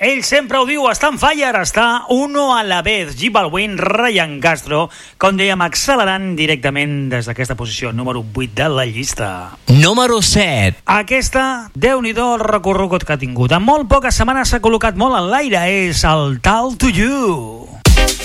ell sempre ho diu, està en fire, està uno a la vez. J Balvin, Ryan Castro, com dèiem, accelerant directament des d'aquesta posició número 8 de la llista. Número 7. Aquesta, Déu-n'hi-do el recorregut que ha tingut. En molt poques setmanes s'ha col·locat molt en l'aire, és el Talk to You.